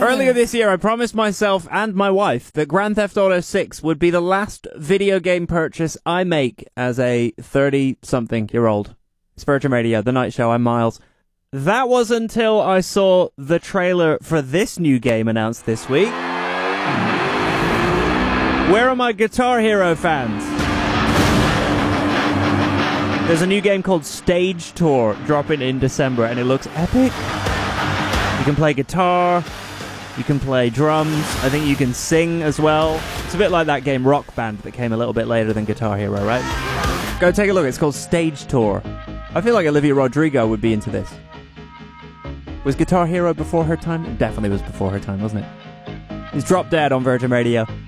Earlier this year, I promised myself and my wife that Grand Theft Auto 6 would be the last video game purchase I make as a 30-something-year-old. It's Virgin Radio, The Night Show, I'm Miles. That was until I saw the trailer for this new game announced this week. Where are my Guitar Hero fans? There's a new game called Stage Tour dropping in December, and it looks epic. You can play guitar, you can play drums, I think you can sing as well. It's a bit like that game Rock Band that came a little bit later than Guitar Hero, right? Go take a look, it's called Stage Tour. I feel like Olivia Rodrigo would be into this. Was Guitar Hero before her time? It definitely was before her time, wasn't it? It's Drop Dead on Virgin Radio.